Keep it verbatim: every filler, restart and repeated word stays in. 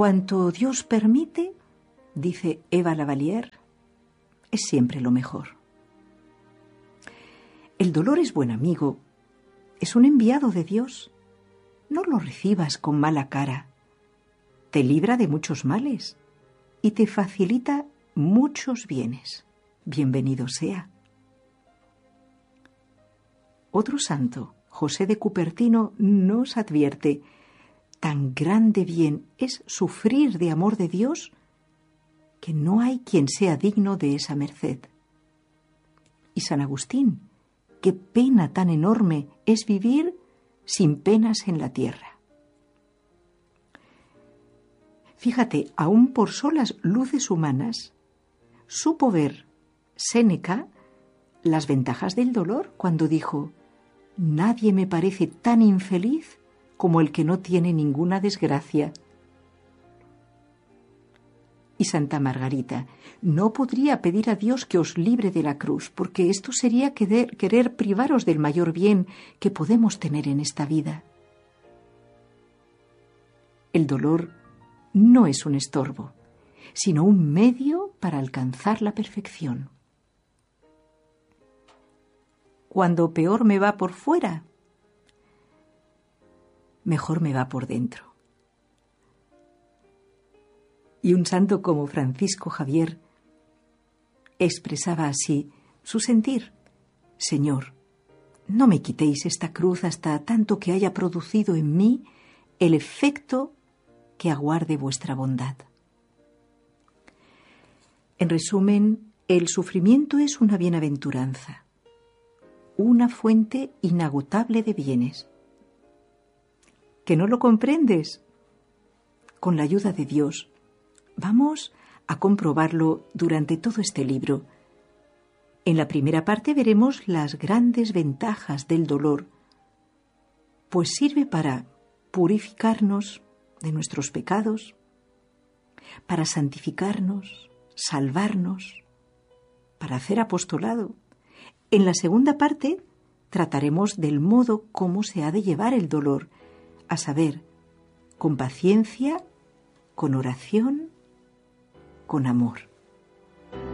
Cuanto Dios permite, dice Eva Lavalier, es siempre lo mejor. El dolor es buen amigo, es un enviado de Dios. No lo recibas con mala cara. Te libra de muchos males y te facilita muchos bienes. Bienvenido sea. Otro santo, José de Cupertino, nos advierte: tan grande bien es sufrir de amor de Dios que no hay quien sea digno de esa merced. Y San Agustín: qué pena tan enorme es vivir sin penas en la tierra. Fíjate, aún por solas luces humanas, supo ver Séneca las ventajas del dolor cuando dijo: nadie me parece tan infeliz como el que no tiene ninguna desgracia. Y Santa Margarita: no podría pedir a Dios que os libre de la cruz, porque esto sería querer, querer privaros del mayor bien que podemos tener en esta vida. El dolor no es un estorbo, sino un medio para alcanzar la perfección. Cuando peor me va por fuera, mejor me va por dentro. Y un santo como Francisco Javier expresaba así su sentir: Señor, no me quitéis esta cruz hasta tanto que haya producido en mí el efecto que aguarde vuestra bondad. En resumen, el sufrimiento es una bienaventuranza, una fuente inagotable de bienes. ¿Que no lo comprendes? Con la ayuda de Dios, vamos a comprobarlo durante todo este libro. En la primera parte veremos las grandes ventajas del dolor, pues sirve para purificarnos de nuestros pecados, para santificarnos, salvarnos, para hacer apostolado. En la segunda parte trataremos del modo como se ha de llevar el dolor, a saber, con paciencia, con oración, con amor.